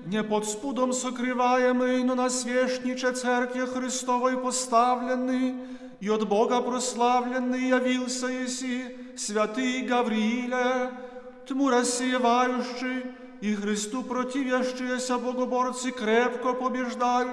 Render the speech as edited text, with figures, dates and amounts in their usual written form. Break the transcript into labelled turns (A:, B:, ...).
A: не под спудом сокрываемый, но на священниче Церкви Христовой поставленный, и от Бога прославленный явился еси, святый Гаврииле, тьму рассеивающий, и Христу противящиеся богоборцы крепко побеждают.